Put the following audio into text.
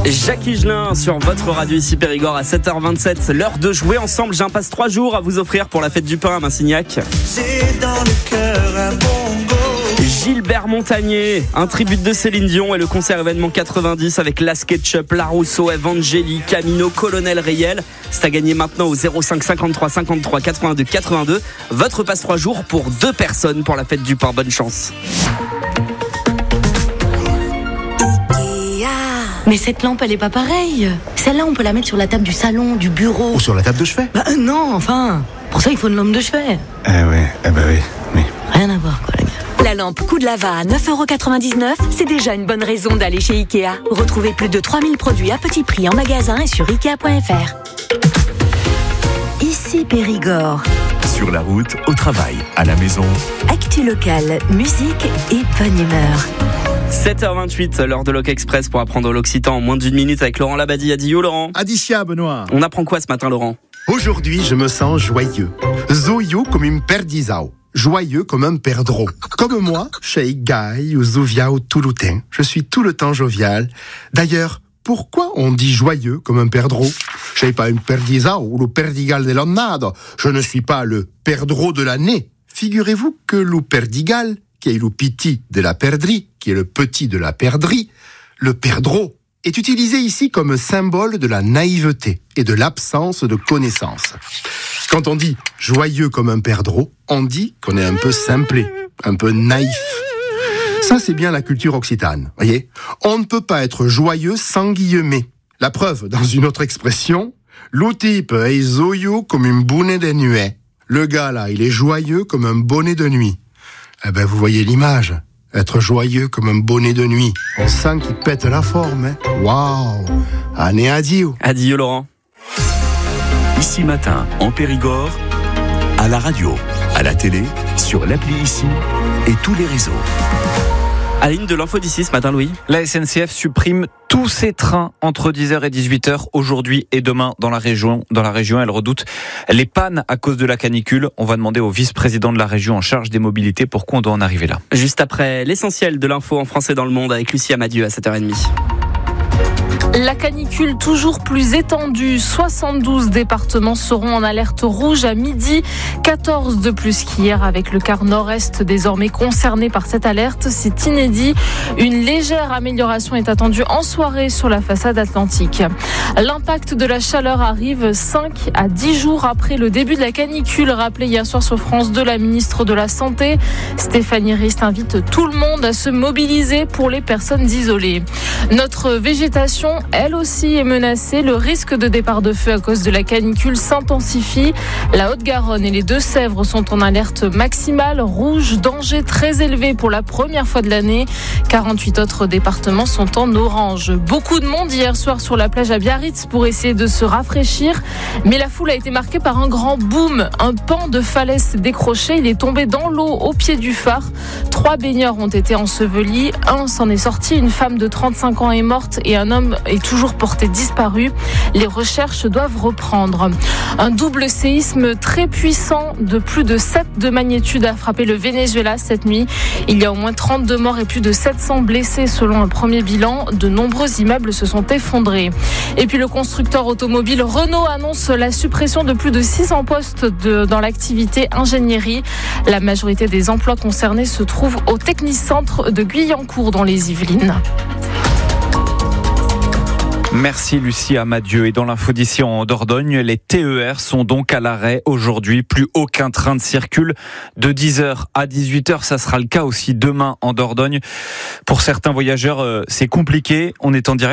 Jacques Higelin sur votre radio ici Périgord à 7h27. L'heure de jouer ensemble. J'ai un passe 3 jours à vous offrir pour la fête du pain à Massignac. J'ai dans le cœur un bongo. Gilbert Montagnier, un tribut de Céline Dion et le concert événement 90 avec La Sketchup, La Rousseau, Evangélie, Camino, Colonel Riel. C'est à gagner maintenant au 05 53 53 82 82. Votre passe 3 jours pour 2 personnes pour la fête du pain. Bonne chance. Mais cette lampe, elle est pas pareille. Celle-là, on peut la mettre sur la table du salon, du bureau. Ou sur la table de chevet. Non, enfin. Pour ça, il faut une lampe de chevet. Oui. Rien à voir, quoi, les gars. La lampe Coup de Lava à 9,99€, c'est déjà une bonne raison d'aller chez Ikea. Retrouvez plus de 3000 produits à petit prix en magasin et sur Ikea.fr. Ici Périgord. Sur la route, au travail, à la maison. Actu locale, musique et bonne humeur. 7h28, l'heure de Loc Express pour apprendre l'occitan en moins d'1 minute avec Laurent Labadie. Adio Laurent. Adicia, Benoît. On apprend quoi ce matin, Laurent? Aujourd'hui, je me sens joyeux. Zoyo comme une perdisao. Joyeux comme un perdreau. Comme moi, chez Guy ou Zouvia ou Touloutin, je suis tout le temps jovial. D'ailleurs, pourquoi on dit joyeux comme un perdreau? Je suis pas une perdisao ou le perdigal de l'annado. Je ne suis pas le perdreau de l'année. Figurez-vous que le perdigal, qui est le petit de la perdrix, qui est le petit de la perdrix, le perdreau, est utilisé ici comme symbole de la naïveté et de l'absence de connaissance. Quand on dit joyeux comme un perdreau, on dit qu'on est un peu simplé, un peu naïf. Ça, c'est bien la culture occitane, voyez. On ne peut pas être joyeux sans guillemets. La preuve, dans une autre expression, le type est joyeux comme une bonnet de nuit. Le gars là, il est joyeux comme un bonnet de nuit. Eh ben, vous voyez l'image. Être joyeux comme un bonnet de nuit. On sent qu'il pète la forme, hein. Waouh! Année adio. Adio Laurent. Ici matin, en Périgord, à la radio, à la télé, sur l'appli Ici et tous les réseaux. À la ligne de l'info d'ici ce matin, Louis. La SNCF supprime tous ses trains entre 10h et 18h aujourd'hui et demain dans la région. Elle redoute les pannes à cause de la canicule. On va demander au vice-président de la région en charge des mobilités pourquoi on doit en arriver là. Juste après l'essentiel de l'info en français dans le monde avec Lucie Amadieu à 7h30. La canicule toujours plus étendue. 72 départements seront en alerte rouge à midi. 14 de plus qu'hier avec le quart nord-est désormais concerné par cette alerte. C'est inédit. Une légère amélioration est attendue en soirée sur la façade atlantique. L'impact de la chaleur arrive 5 à 10 jours après le début de la canicule. Rappelé hier soir sur France 2, la ministre de la Santé, Stéphanie Rist, invite tout le monde à se mobiliser pour les personnes isolées. Notre végétation, elle aussi, est menacée. Le risque de départ de feu à cause de la canicule s'intensifie. La Haute-Garonne et les Deux-Sèvres sont en alerte maximale. Rouge, danger très élevé pour la première fois de l'année. 48 autres départements sont en orange. Beaucoup de monde hier soir sur la plage à Biarritz pour essayer de se rafraîchir. Mais la foule a été marquée par un grand boom. Un pan de falaise s'est décroché. Il est tombé dans l'eau au pied du phare. 3 baigneurs ont été ensevelis. Un s'en est sorti. Une femme de 35 ans est morte et un homme est toujours porté disparu. Les recherches doivent reprendre. Un double séisme très puissant de plus de 7 de magnitude a frappé le Venezuela cette nuit. Il y a au moins 32 morts et plus de 700 blessés selon un premier bilan. De nombreux immeubles se sont effondrés. Et puis le constructeur automobile Renault annonce la suppression de plus de 600 postes dans l'activité ingénierie. La majorité des emplois concernés se trouvent au Technicentre de Guyancourt dans les Yvelines. Merci Lucie Amadieu. Et dans l'info d'ici en Dordogne, les TER sont donc à l'arrêt aujourd'hui. Plus aucun train ne circule de 10h à 18h. Ça sera le cas aussi demain en Dordogne. Pour certains voyageurs, c'est compliqué. On est en direct